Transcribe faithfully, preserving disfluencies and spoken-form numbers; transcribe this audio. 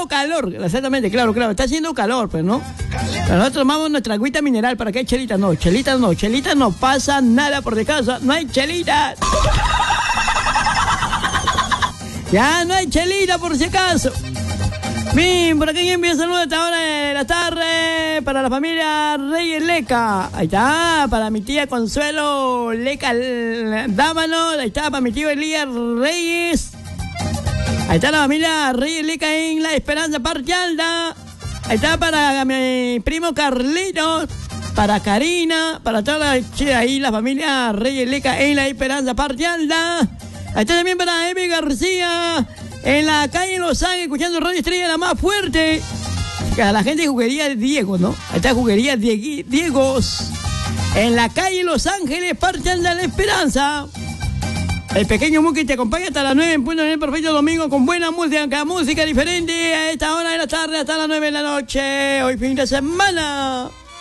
haciendo calor, exactamente, claro, claro, está haciendo calor, pues, ¿no? Pero nosotros tomamos nuestra agüita mineral, ¿para qué hay chelita? No, chelita no, chelita no pasa nada por de casa, no hay chelita. Ya no hay chelita por si acaso. Bien, por aquí envío saludos a esta hora de la tarde para la familia Reyes Leca. Ahí está, para mi tía Consuelo Leca Dámano. Ahí está, para mi tío Elías Reyes. Ahí está la familia Reyes Leca en La Esperanza, Parte Alta. Ahí está para mi primo Carlitos, para Karina, para toda la, ahí la familia Reyes Leca en La Esperanza, Parte Alta. Ahí está también para Emi García, en la calle Los Ángeles, escuchando Radio Estrella, la más fuerte. A la gente de Juguería Diego, ¿no? Ahí está Juguería Diegui, Diegos. En la calle Los Ángeles, Parte Alta, La Esperanza. El pequeño Muki te acompaña hasta las nueve en punto en el perfecto domingo con buena música, música diferente a esta hora de la tarde hasta las nueve de la noche. Hoy fin de semana.